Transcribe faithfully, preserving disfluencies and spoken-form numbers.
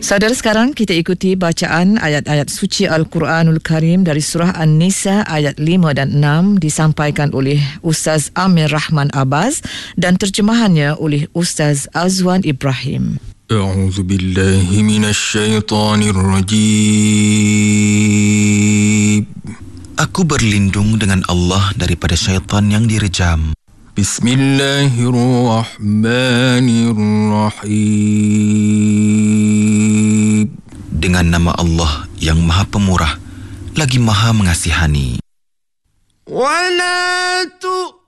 Saudara, sekarang kita ikuti bacaan ayat-ayat suci Al-Quranul Karim dari surah An-Nisa ayat lima dan enam disampaikan oleh Ustaz Amir Rahman Abbas dan terjemahannya oleh Ustaz Azwan Ibrahim. A'udzu billahi minasy syaithanir rajim. Aku berlindung dengan Allah daripada syaitan yang direjam. Bismillahirrahmanirrahim. Dengan nama Allah yang Maha Pemurah lagi Maha Mengasihani. Wala tu